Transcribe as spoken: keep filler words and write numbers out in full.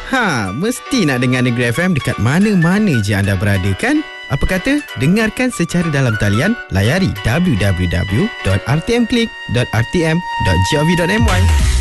Ha, mesti nak dengar Negeri F M dekat mana-mana je anda berada kan? Apa kata? Dengarkan secara dalam talian, layari w w w dot r t m click dot r t m dot gov dot m y.